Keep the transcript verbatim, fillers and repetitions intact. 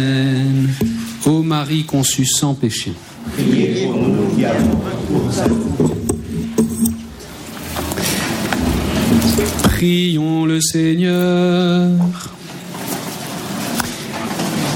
Ô Marie conçue sans péché. Priez pour nous qui avons recours à vous. Prions le Seigneur.